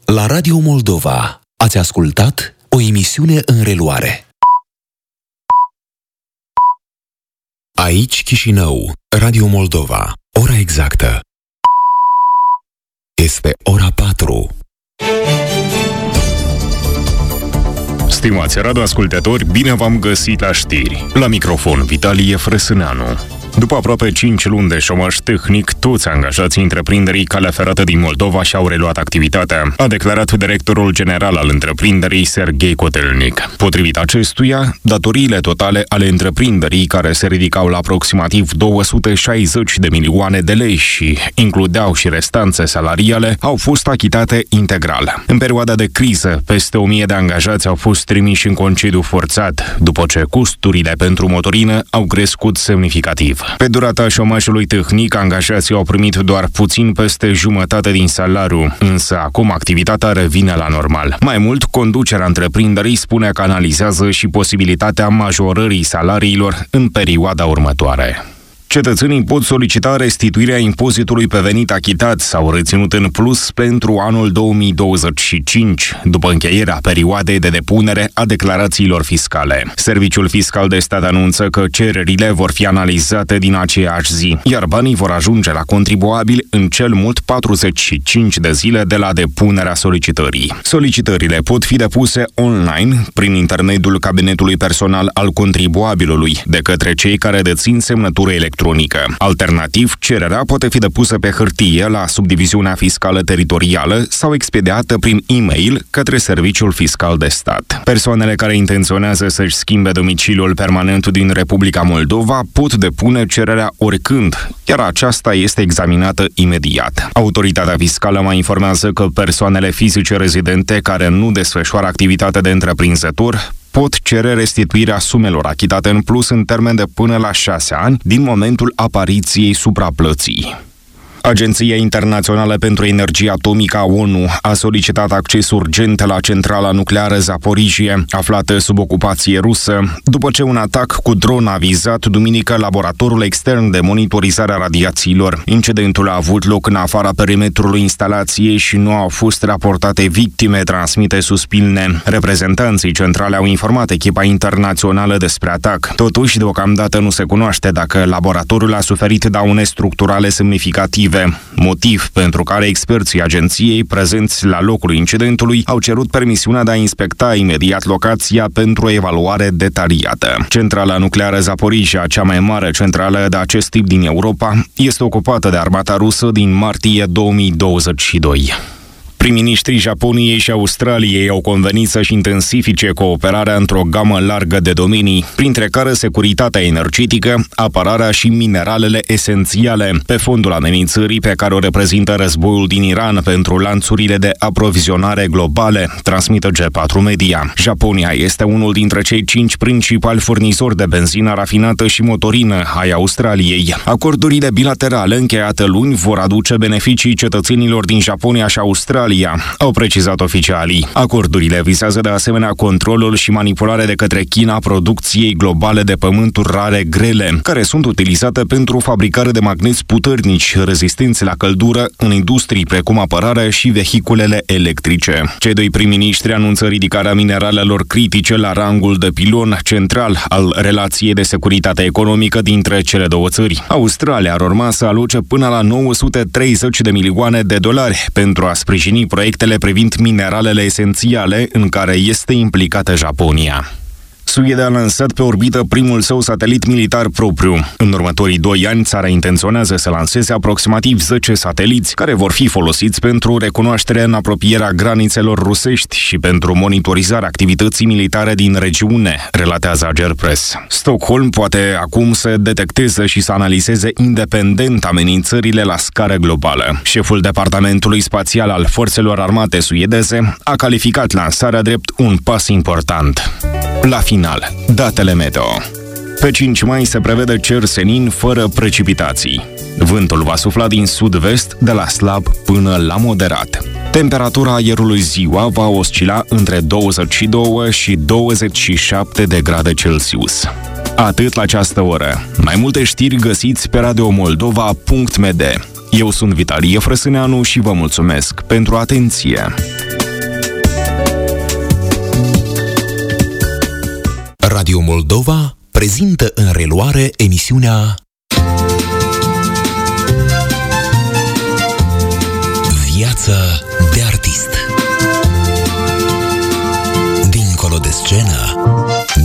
La Radio Moldova ați ascultat o emisiune în reluare. Aici Chișinău, Radio Moldova. Ora exactă este ora 4. Stimați radioascultători, bine v-am găsit la știri. La microfon, Vitalie Frăsâneanu. După aproape 5 luni de șomaj tehnic, toți angajații întreprinderii Calea Ferată din Moldova și-au reluat activitatea, a declarat directorul general al întreprinderii, Serghei Cotelnic. Potrivit acestuia, datoriile totale ale întreprinderii, care se ridicau la aproximativ 260 de milioane de lei și includeau și restanțe salariale, au fost achitate integral. În perioada de criză, peste 1000 de angajați au fost trimiși în concediu forțat, după ce costurile pentru motorină au crescut semnificativ. Pe durata șomajului tehnic, angajații au primit doar puțin peste jumătate din salariu, însă acum activitatea revine la normal. Mai mult, conducerea întreprinderii spune că analizează și posibilitatea majorării salariilor în perioada următoare. Cetățenii pot solicita restituirea impozitului pe venit achitat sau reținut în plus pentru anul 2025, după încheierea perioadei de depunere a declarațiilor fiscale. Serviciul Fiscal de Stat anunță că cererile vor fi analizate din aceeași zi, iar banii vor ajunge la contribuabil în cel mult 45 de zile de la depunerea solicitării. Solicitările pot fi depuse online, prin intermediul cabinetului personal al contribuabilului, de către cei care dețin semnătură electronică. Alternativ, cererea poate fi depusă pe hârtie la subdiviziunea fiscală teritorială sau expediată prin e-mail către Serviciul Fiscal de Stat. Persoanele care intenționează să-și schimbe domiciliul permanent din Republica Moldova pot depune cererea oricând, iar aceasta este examinată imediat. Autoritatea fiscală mai informează că persoanele fizice rezidente care nu desfășoară activitate de întreprinzător pot cere restituirea sumelor achitate în plus în termen de până la 6 ani din momentul apariției supraplății. Agenția Internațională pentru Energie Atomică a ONU a solicitat acces urgent la centrala nucleară Zaporijie, aflată sub ocupație rusă, după ce un atac cu dron a vizat duminică laboratorul extern de monitorizare a radiațiilor. Incidentul a avut loc în afara perimetrului instalației și nu au fost raportate victime, transmite Suspilne. Reprezentanții centrale au informat echipa internațională despre atac. Totuși, deocamdată nu se cunoaște dacă laboratorul a suferit daune structurale semnificative, motiv pentru care experții agenției prezenți la locul incidentului au cerut permisiunea de a inspecta imediat locația pentru o evaluare detaliată. Centrala nucleară Zaporijia, cea mai mare centrală de acest tip din Europa, este ocupată de armata rusă din martie 2022. Prim-ministrii Japoniei și Australiei au convenit să-și intensifice cooperarea într-o gamă largă de domenii, printre care securitatea energetică, apărarea și mineralele esențiale, pe fondul amenințării pe care o reprezintă războiul din Iran pentru lanțurile de aprovizionare globale, transmite G4 Media. Japonia este unul dintre cei 5 principali furnizori de benzină rafinată și motorină ai Australiei. Acordurile bilaterale încheiate luni vor aduce beneficii cetățenilor din Japonia și Australia, au precizat oficialii. Acordurile vizează de asemenea controlul și manipularea de către China producției globale de pământuri rare grele, care sunt utilizate pentru fabricarea de magneți puternici rezistenți la căldură în industrii precum apărarea și vehiculele electrice. Cei doi prim-ministri anunță ridicarea mineralelor critice la rangul de pilon central al relației de securitate economică dintre cele două țări. Australia ar urma să aloce până la 930 de milioane de dolari pentru a sprijini proiectele privind mineralele esențiale în care este implicată Japonia. Suedia a lansat pe orbită primul său satelit militar propriu. În următorii 2 ani, țara intenționează să lanseze aproximativ 10 sateliți care vor fi folosiți pentru recunoașterea în apropierea granițelor rusești și pentru monitorizarea activității militare din regiune, relatează Agerpress. Stockholm poate acum să detecteze și să analizeze independent amenințările la scară globală. Șeful Departamentului Spațial al Forțelor Armate suedeze a calificat lansarea drept un pas important. La final, datele meteo. Pe 5 mai se prevede cer senin fără precipitații. Vântul va sufla din sud-vest de la slab până la moderat. Temperatura aerului ziua va oscila între 22 și 27 de grade Celsius. Atât la această oră. Mai multe știri găsiți pe radiomoldova.md. Eu sunt Vitalie Frăsâneanu și vă mulțumesc pentru atenție. Radio Moldova prezintă în reluare emisiunea Viață de artist. Dincolo de scenă,